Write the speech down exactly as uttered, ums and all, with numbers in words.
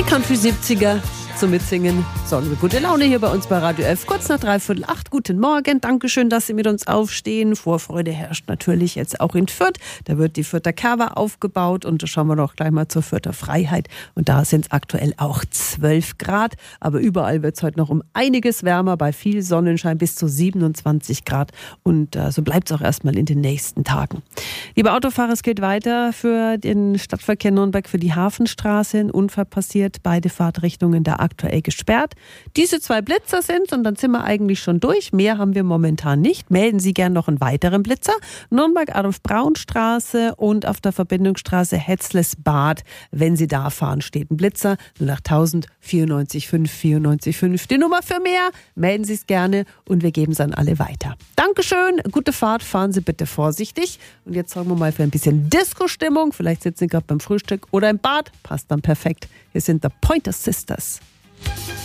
Die Country siebziger zum Mitsingen. Sorgen wir gute Laune hier bei uns bei Radio F. Kurz nach dreiviertel acht. Guten Morgen. Dankeschön, dass Sie mit uns aufstehen. Vorfreude herrscht natürlich jetzt auch in Fürth. Da wird die Fürther Kerwa aufgebaut und da schauen wir doch gleich mal zur Fürther Freiheit. Und da sind es aktuell auch zwölf Grad. Aber überall wird es heute noch um einiges wärmer. Bei viel Sonnenschein bis zu siebenundzwanzig Grad. Und äh, so bleibt es auch erstmal in den nächsten Tagen. Liebe Autofahrer, es geht weiter für den Stadtverkehr Nürnberg, für die Hafenstraße. Ein Unfall passiert. Beide Fahrtrichtungen da aktuell gesperrt. Diese zwei Blitzer sind und dann sind wir eigentlich schon durch. Mehr haben wir momentan nicht. Melden Sie gern noch einen weiteren Blitzer. Nürnberg-Adolf-Braun-Straße und auf der Verbindungsstraße Hetzles-Bad. Wenn Sie da fahren, steht ein Blitzer. null acht null null vierundneunzig fünf vierundneunzig fünf. Die Nummer für mehr. Melden Sie es gerne und wir geben es an alle weiter. Dankeschön. Gute Fahrt. Fahren Sie bitte vorsichtig. Und jetzt sorgen wir mal für ein bisschen Disco-Stimmung. Vielleicht sitzen Sie gerade beim Frühstück oder im Bad. Passt dann perfekt. Hier sind The Pointer Sisters.